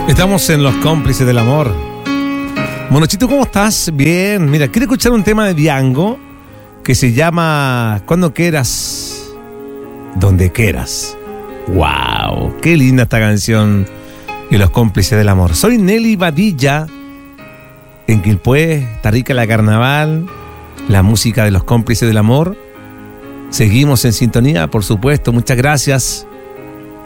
Estamos en Los Cómplices del Amor. Monochito, ¿cómo estás? Bien. Mira, quiero escuchar un tema de Diango que se llama Cuando quieras, donde quieras. ¡Wow! ¡Qué linda esta canción! Y Los Cómplices del Amor. Soy Nelly Badilla. En Quilpué, está rica la carnaval, la música de Los Cómplices del Amor. Seguimos en sintonía, por supuesto. Muchas gracias.